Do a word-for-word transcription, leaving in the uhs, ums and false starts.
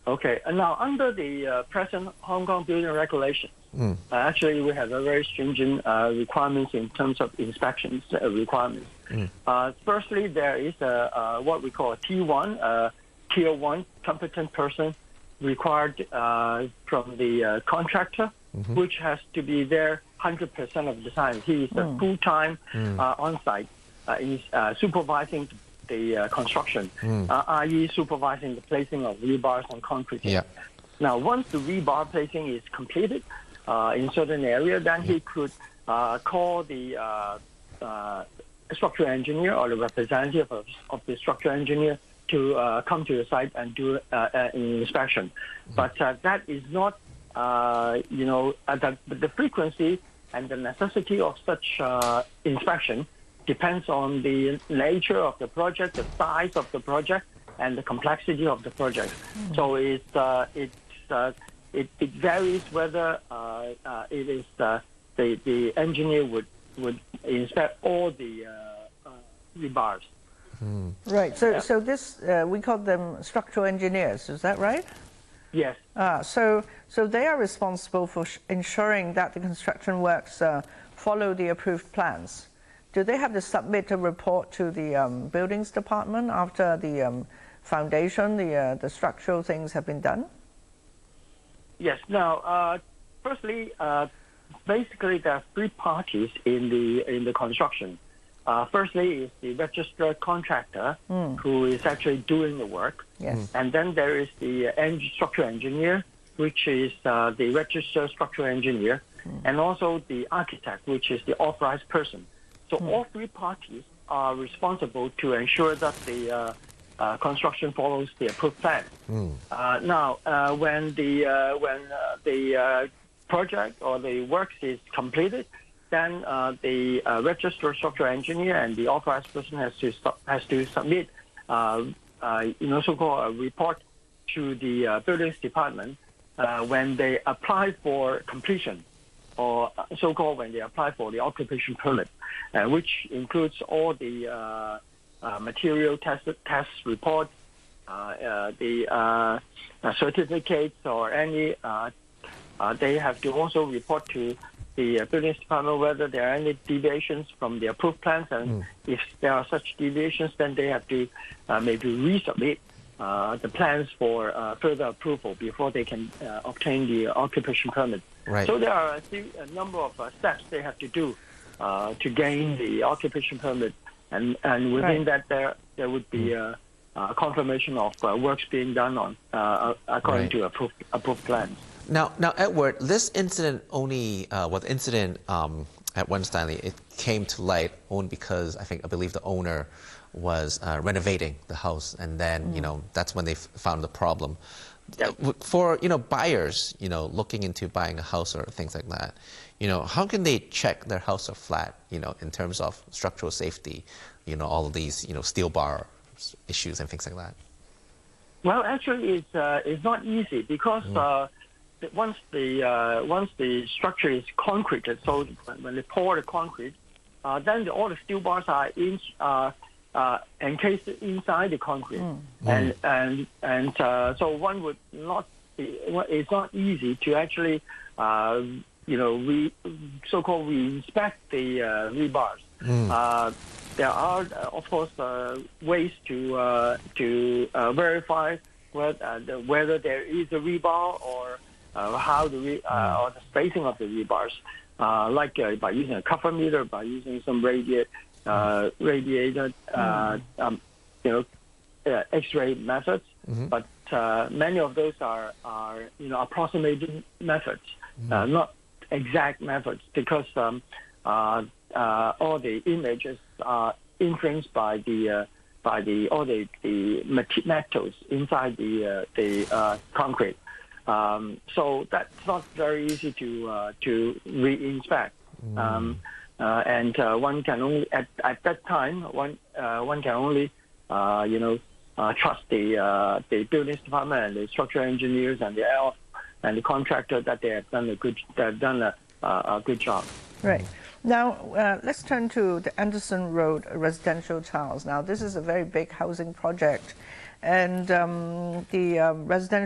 Okay, and now under the uh, present Hong Kong building regulations, mm. uh, actually we have a very stringent uh, requirements in terms of inspections uh, requirements. Mm. Uh, firstly, there is a, uh, what we call a T one, uh, tier one competent person required uh, from the uh, contractor, mm-hmm. which has to be there one hundred percent of the time. He is mm. a full-time mm. uh, on-site, uh, he's uh, supervising the uh, construction, mm. uh, that is supervising the placing of rebars on concrete. Yeah. Now, once the rebar placing is completed uh, in certain area, then yeah. he could uh, call the uh, uh, structural engineer or the representative of, of the structural engineer to uh, come to the site and do uh, uh, an inspection. Mm. But uh, that is not, uh, you know, uh, the, the frequency and the necessity of such uh, inspection depends on the nature of the project, the size of the project, and the complexity of the project. Mm. So it's, uh, it's, uh, it, it varies whether uh, uh, it is uh, the, the engineer would, would inspect all the uh, uh, rebars. Mm. Right. So, yeah. so this uh, we call them structural engineers. Is that right? Yes. Ah, so, so they are responsible for sh ensuring that the construction works uh, follow the approved plans. Do they have to submit a report to the um, buildings department after the um, foundation, the uh, the structural things have been done? Yes. Now, uh, firstly, uh, basically there are three parties in the in the construction. Uh, firstly is the registered contractor mm. who is actually doing the work. Yes. Mm. And then there is the uh, structural engineer, which is uh, the registered structural engineer, mm. and also the architect, which is the authorized person. So mm. all three parties are responsible to ensure that the uh, uh, construction follows the approved plan. Mm. Uh, now, uh, when the uh, when uh, the uh, project or the works is completed, then uh, the uh, registered structural engineer and the authorized person has to has to submit, uh, uh, you know, so-called a report to the uh, buildings department uh, when they apply for completion, or so-called when they apply for the occupation permit, uh, which includes all the uh, uh, material test test reports, uh, uh, the uh, uh, certificates, or any. Uh, uh, they have to also report to the uh, buildings department whether there are any deviations from the approved plans, and mm. if there are such deviations, then they have to uh, maybe resubmit uh, the plans for uh, further approval before they can uh, obtain the occupation permit. Right. So there are a, a number of uh, steps they have to do uh, to gain the occupation permit, and and within right. that there there would be mm. a, a confirmation of uh, works being done on uh, according right. to approved approved plans. Now, now, Edward, this incident only, uh, well, the incident um, at One Stanley, it came to light only because I think, I believe the owner was uh, renovating the house, and then, mm. you know, that's when they f found the problem. Yep. For, you know, buyers, you know, looking into buying a house or things like that, you know, how can they check their house or flat, you know, in terms of structural safety, you know, all of these, you know, steel bar issues and things like that? Well, actually, it's, uh, it's not easy because mm. uh, Once the uh, once the structure is concreted, so when they pour the concrete, uh, then the, all the steel bars are in, uh, uh, encased inside the concrete, mm. and and and uh, so one would not be, it's not easy to actually uh, you know re, so-called re-inspect the uh, rebars. Mm. Uh, there are uh, of course uh, ways to uh, to uh, verify whether uh, the, whether there is a rebar or Uh, how the re uh, or the spacing of the rebars, uh, like uh, by using a cover meter, by using some radiate, uh, radiated, uh, um, you know, uh, X-ray methods. Mm-hmm. But uh, many of those are are you know approximating methods, mm-hmm. uh, not exact methods, because um, uh, uh, all the images are influenced by the uh, by the all the the metals inside the uh, the uh, concrete. Um, so that's not very easy to uh, to re-inspect, mm. um, uh, and uh, one can only at, at that time one uh, one can only uh, you know uh, trust the uh, the buildings department and the structural engineers and the L and the contractor that they have done a good uh, done a, uh, a good job. Right. Now uh, let's turn to the Anderson Road residential towers. Now this is a very big housing project, and um, the um, residential